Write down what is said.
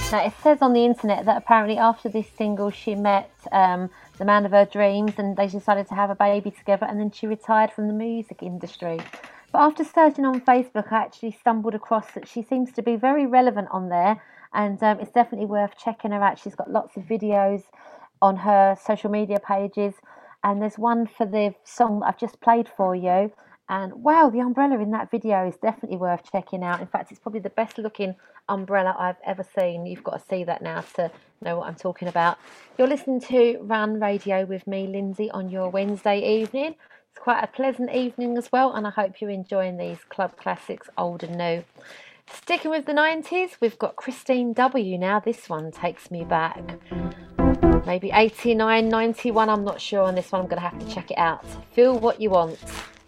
Now, it says on the internet that apparently after this single, she met the man of her dreams and they decided to have a baby together, and then she retired from the music industry. But after searching on Facebook, I actually stumbled across that she seems to be very relevant on there, and it's definitely worth checking her out. She's got lots of videos on her social media pages, and there's one for the song that I've just played for you. And wow, the umbrella in that video is definitely worth checking out. In fact, it's probably the best looking umbrella I've ever seen. You've got to see that now to know what I'm talking about. You're listening to Run Radio with me, Lindsay, on your Wednesday evening. It's quite a pleasant evening as well, and I hope you're enjoying these club classics, old and new. Sticking with the 90s, we've got Christine W. now. This one takes me back. Maybe 89, 91, I'm not sure on this one. I'm going to have to check it out. Feel What You Want.